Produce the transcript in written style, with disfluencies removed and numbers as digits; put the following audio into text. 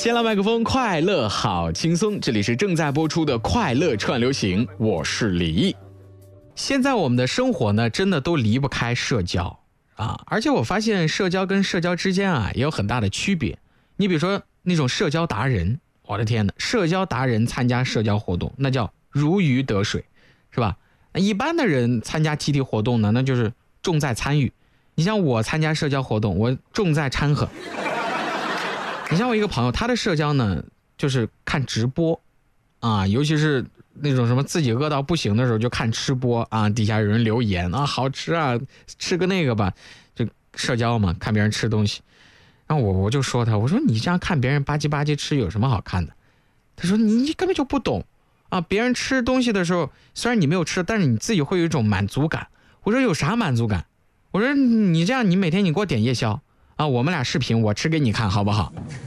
牵了麦克风，快乐好轻松。这里是正在播出的快乐串流行，我是李毅。现在我们的生活呢，真的都离不开社交啊，而且我发现社交跟社交之间啊，也有很大的区别。你比如说那种社交达人，我的天哪，社交达人参加社交活动，那叫如鱼得水，是吧？一般的人参加集体活动呢，那就是重在参与。你像我参加社交活动，我重在掺和。你像我一个朋友，他的社交呢，就是看直播啊，尤其是那种什么自己饿到不行的时候，就看吃播啊，底下有人留言啊，好吃啊，吃个那个吧，就社交嘛，看别人吃东西。然后我就说他，我说你这样看别人吧唧吧唧吃有什么好看的？他说你根本就不懂啊，别人吃东西的时候，虽然你没有吃，但是你自己会有一种满足感。我说有啥满足感？我说你这样，你每天你给我点夜宵啊，我们俩视频，我吃给你看好不好？